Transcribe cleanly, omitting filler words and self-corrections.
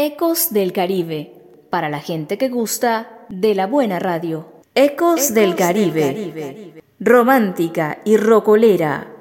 Ecos del Caribe, para la gente que gusta de la buena radio. Ecos del Caribe, romántica y rocolera,